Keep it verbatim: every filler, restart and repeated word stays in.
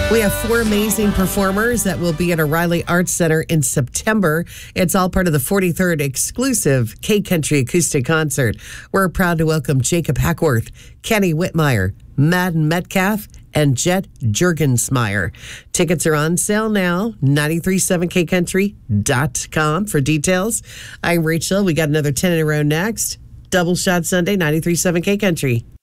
We have four amazing performers that will be at O'Reilly Arts Center in September. It's all part of the forty-third exclusive K-Country Acoustic Concert. We're proud to welcome Jacob Hackworth, Kenny Whitmire, Madden Metcalf, and Jet Jurgensmeyer. Tickets are on sale now, nine three seven k country dot com for details. I'm Rachel. We got another ten in a row next. Double Shot Sunday, nine three seven K Country.